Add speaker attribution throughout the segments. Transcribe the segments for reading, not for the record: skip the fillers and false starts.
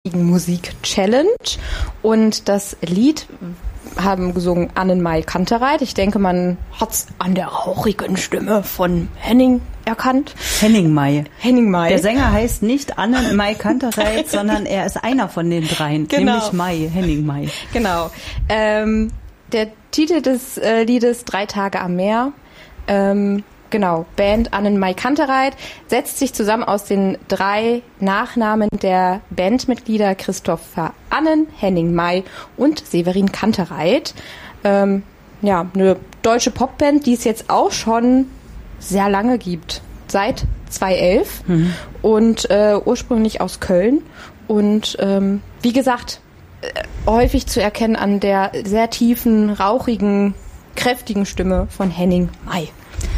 Speaker 1: Musik-Challenge. Und das Lied haben gesungen Annenmai Kantereit. Ich denke, man hat's an der rauchigen Stimme von Henning erkannt.
Speaker 2: Henning Mai.
Speaker 1: Der
Speaker 2: Sänger heißt nicht Annenmai Kantereit, sondern er ist einer von den dreien, nämlich Mai, Henning Mai.
Speaker 1: Genau. Der Titel des Liedes 3 Tage am Meer. Genau, Band Annenmai Kantereit setzt sich zusammen aus den 3 Nachnamen der Bandmitglieder Christopher Annen, Henning Mai und Severin Kantereit. Eine deutsche Popband, die es jetzt auch schon sehr lange gibt, seit 2011 und ursprünglich aus Köln. Und wie gesagt, häufig zu erkennen an der sehr tiefen, rauchigen, kräftigen Stimme von Henning Mai.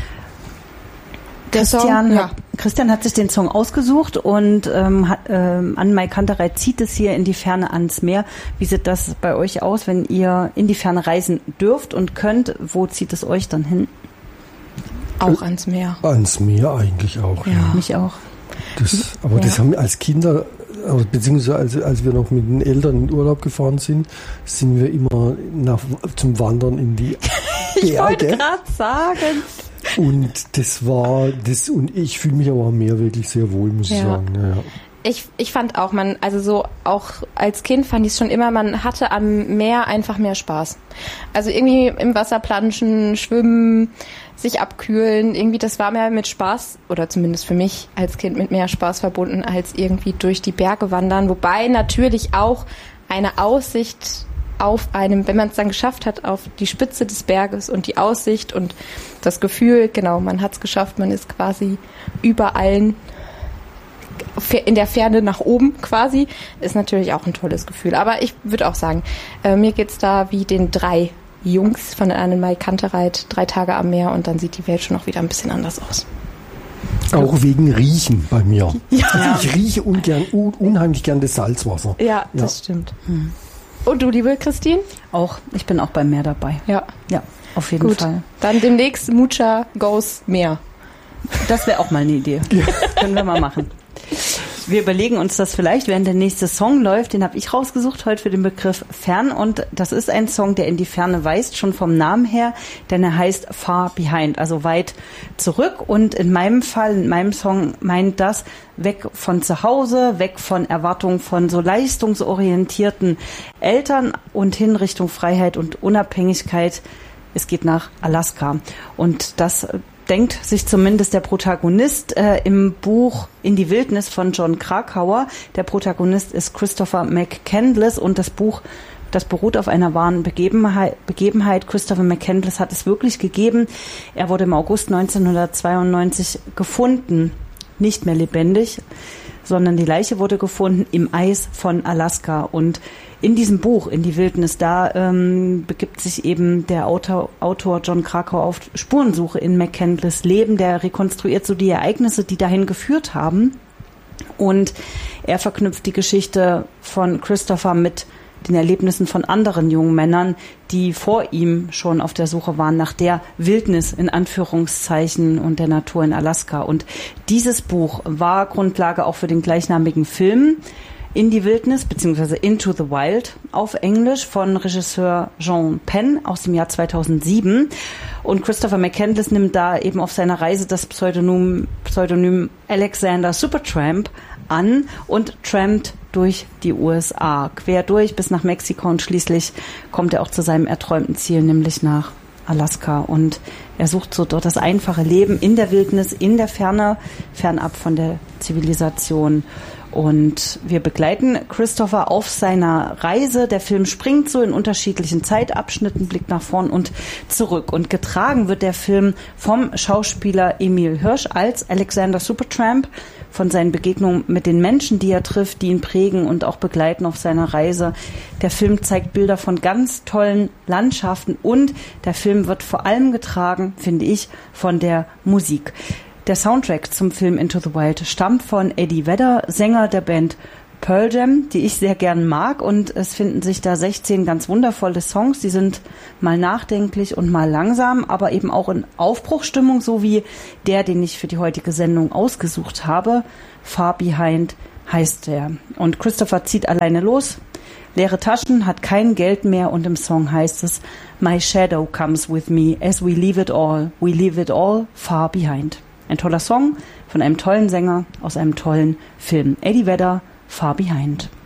Speaker 2: Christian hat sich den Song ausgesucht und Annenmai Kantereit zieht es hier in die Ferne ans Meer. Wie sieht das bei euch aus, wenn ihr in die Ferne reisen dürft und könnt? Wo zieht es euch dann hin?
Speaker 1: Auch ans Meer.
Speaker 3: Ans Meer eigentlich auch.
Speaker 1: Ja.
Speaker 2: Mich auch.
Speaker 3: Das haben wir als Kinder, beziehungsweise als wir noch mit den Eltern in Urlaub gefahren sind wir immer zum Wandern in die Berge.
Speaker 1: Ich wollte gerade sagen.
Speaker 3: Und und ich fühle mich aber am Meer wirklich sehr wohl, muss ich sagen. Ja.
Speaker 1: Ich fand auch, auch als Kind fand ich es schon immer, man hatte am Meer einfach mehr Spaß. Also irgendwie im Wasser planschen, schwimmen, sich abkühlen, irgendwie das war mehr mit Spaß, oder zumindest für mich als Kind mit mehr Spaß verbunden, als irgendwie durch die Berge wandern. Wobei natürlich auch eine Aussicht wenn man es dann geschafft hat, auf die Spitze des Berges und die Aussicht und das Gefühl, genau, man hat es geschafft, man ist quasi über allen in der Ferne nach oben quasi, ist natürlich auch ein tolles Gefühl. Aber ich würde auch sagen, mir geht's da wie den 3 Jungs von der Annenmai Kantereit, 3 Tage am Meer und dann sieht die Welt schon auch wieder ein bisschen anders aus.
Speaker 3: Auch wegen Riechen bei mir. Ja. Also ich rieche unheimlich gern das Salzwasser.
Speaker 1: Ja, das stimmt. Und du, liebe Christine?
Speaker 2: Auch, ich bin auch beim Meer dabei.
Speaker 1: Ja,
Speaker 2: auf jeden Fall.
Speaker 1: Dann demnächst Mucha Goes Meer.
Speaker 2: Das wäre auch mal eine Idee. Ja. Können wir mal machen. Wir überlegen uns das vielleicht, während der nächste Song läuft. Den habe ich rausgesucht heute für den Begriff Fern. Und das ist ein Song, der in die Ferne weist, schon vom Namen her. Denn er heißt Far Behind, also weit zurück. Und in meinem Fall, in meinem Song meint das weg von zu Hause, weg von Erwartungen von so leistungsorientierten Eltern und hin Richtung Freiheit und Unabhängigkeit. Es geht nach Alaska. Und das denkt sich zumindest der Protagonist im Buch In die Wildnis von Jon Krakauer. Der Protagonist ist Christopher McCandless und das Buch, das beruht auf einer wahren Begebenheit. Christopher McCandless hat es wirklich gegeben. Er wurde im August 1992 gefunden, nicht mehr lebendig, sondern die Leiche wurde gefunden im Eis von Alaska. Und in diesem Buch, In die Wildnis, da begibt sich eben der Autor Jon Krakauer auf Spurensuche in McCandless Leben. Der rekonstruiert so die Ereignisse, die dahin geführt haben. Und er verknüpft die Geschichte von Christopher mit den Erlebnissen von anderen jungen Männern, die vor ihm schon auf der Suche waren nach der Wildnis in Anführungszeichen und der Natur in Alaska. Und dieses Buch war Grundlage auch für den gleichnamigen Film In die Wildnis, beziehungsweise Into the Wild auf Englisch von Regisseur Jean Penn aus dem Jahr 2007. Und Christopher McCandless nimmt da eben auf seiner Reise das Pseudonym Alexander Supertramp an und trampt durch die USA, quer durch bis nach Mexiko und schließlich kommt er auch zu seinem erträumten Ziel, nämlich nach Alaska. Und er sucht so dort das einfache Leben in der Wildnis, in der Ferne, fernab von der Zivilisation. Und wir begleiten Christopher auf seiner Reise. Der Film springt so in unterschiedlichen Zeitabschnitten, blickt nach vorn und zurück. Und getragen wird der Film vom Schauspieler Emil Hirsch als Alexander Supertramp, von seinen Begegnungen mit den Menschen, die er trifft, die ihn prägen und auch begleiten auf seiner Reise. Der Film zeigt Bilder von ganz tollen Landschaften und der Film wird vor allem getragen, finde ich, von der Musik. Der Soundtrack zum Film Into the Wild stammt von Eddie Vedder, Sänger der Band Pearl Jam, die ich sehr gern mag, und es finden sich da 16 ganz wundervolle Songs, die sind mal nachdenklich und mal langsam, aber eben auch in Aufbruchstimmung, so wie der, den ich für die heutige Sendung ausgesucht habe. Far Behind heißt er. Und Christopher zieht alleine los, leere Taschen, hat kein Geld mehr und im Song heißt es, My shadow comes with me as we leave it all far behind. Ein toller Song von einem tollen Sänger aus einem tollen Film. Eddie Vedder, Far Behind.